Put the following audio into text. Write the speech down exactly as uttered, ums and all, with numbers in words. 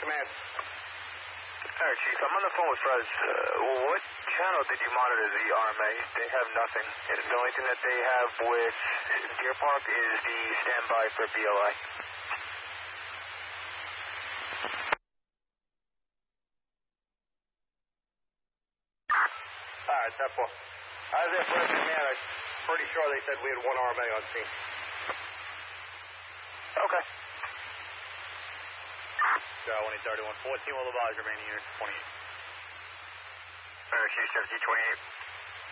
Command. Alright, Chief, I'm on the phone with Fuzz. Uh, what channel did you monitor the R M A? They have nothing. The only thing that they have with Deer Park is the standby for B L I. Alright, that four. I was there for Command. I'm pretty sure they said we had one R M A on scene. Okay. So, one eight thirty-one, fourteen will advise remaining units, twenty-eight. Alright, Chief, seventeen twenty-eight.